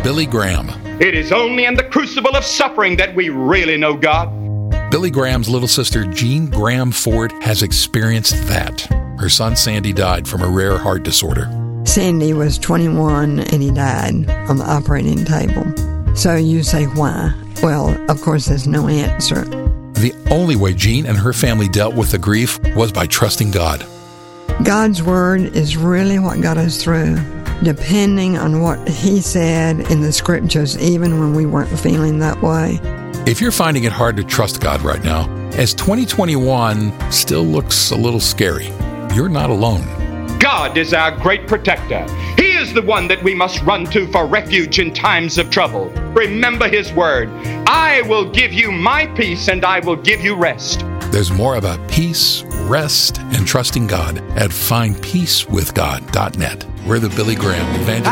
Billy Graham. It is only in the crucible of suffering that we really know God. Billy Graham's little sister, Jean Graham Ford, has experienced that. Her son, Sandy, died from a rare heart disorder. Sandy was 21 and he died on the operating table. So you say, why? Well, of course, there's no answer. The only way Jean and her family dealt with the grief was by trusting God. God's word is really what got us through, depending on what he said in the scriptures, even when we weren't feeling that way. If you're finding it hard to trust God right now, as 2021 still looks a little scary, you're not alone. God is our great protector. He is the one that we must run to for refuge in times of trouble. Remember his word. I will give you my peace and I will give you rest. There's more about peace, rest, and trusting God at findpeacewithgod.net. We're the Billy Graham Evangelist.